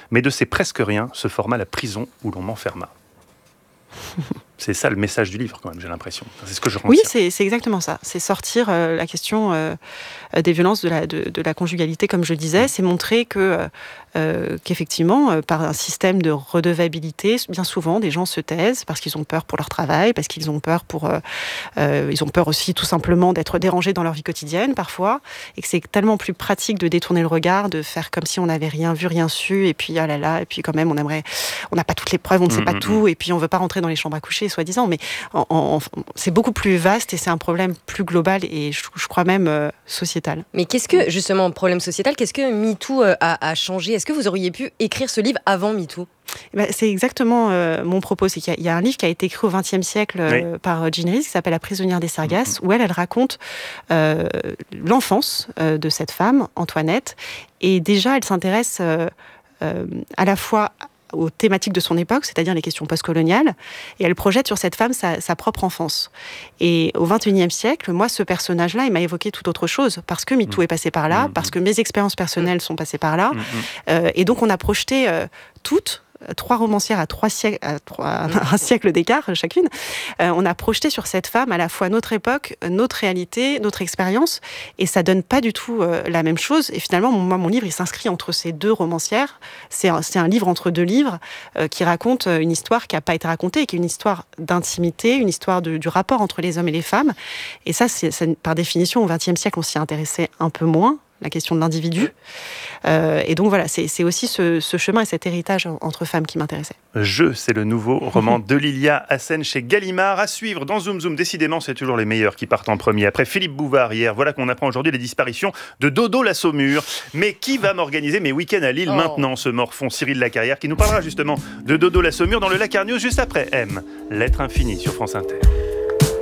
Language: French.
mais de ces presque rien se forma la prison où l'on m'enferma. C'est ça le message du livre, quand même, j'ai l'impression. C'est ce que je retiens. Oui, c'est exactement ça. C'est sortir la question des violences de la conjugalité, comme je le disais. C'est montrer qu'effectivement, par un système de redevabilité, bien souvent, des gens se taisent parce qu'ils ont peur pour leur travail, parce qu'ils ont peur ils ont peur aussi, tout simplement, d'être dérangés dans leur vie quotidienne, parfois, et que c'est tellement plus pratique de détourner le regard, de faire comme si on n'avait rien vu, rien su, et puis, ah là là, et puis quand même, on n'a pas toutes les preuves, on ne sait pas tout, et puis on ne veut pas rentrer dans les chambres à coucher, soi-disant, mais c'est beaucoup plus vaste et c'est un problème plus global et je crois même sociétal. Mais qu'est-ce que, justement, problème sociétal, qu'est-ce que MeToo a changé ? Est-ce que vous auriez pu écrire ce livre avant MeToo ? C'est exactement mon propos. C'est qu'il y a un livre qui a été écrit au XXe siècle par Jean Rhys qui s'appelle La prisonnière des Sargasses, où elle raconte l'enfance de cette femme, Antoinette. Et déjà, elle s'intéresse à la fois aux thématiques de son époque, c'est-à-dire les questions postcoloniales, et elle projette sur cette femme sa propre enfance. Et au XXIe siècle, moi, ce personnage-là, il m'a évoqué tout autre chose, parce que MeToo est passé par là, parce que mes expériences personnelles sont passées par là, et donc on a projeté toutes, 3 romancières à un siècle d'écart chacune, on a projeté sur cette femme à la fois notre époque, notre réalité, notre expérience, et ça donne pas du tout la même chose. Et finalement, mon livre, il s'inscrit entre ces 2 romancières. C'est un livre entre 2 livres qui raconte une histoire qui n'a pas été racontée, qui est une histoire d'intimité, une histoire du rapport entre les hommes et les femmes. Et ça, c'est par définition, au XXe siècle, on s'y intéressait un peu moins, la question de l'individu. Et donc voilà, c'est aussi ce chemin et cet héritage entre femmes qui m'intéressait. C'est le nouveau roman de Lilia Hassen chez Gallimard. À suivre dans Zoom Zoom. Décidément, c'est toujours les meilleurs qui partent en premier. Après Philippe Bouvard hier, voilà qu'on apprend aujourd'hui les disparitions de Dodo la Saumure. Mais qui va m'organiser mes week-ends à Lille maintenant, ce morfon Cyril Lacarrière, qui nous parlera justement de Dodo la Saumure dans le Lacar News juste après M, Lettre infinie sur France Inter.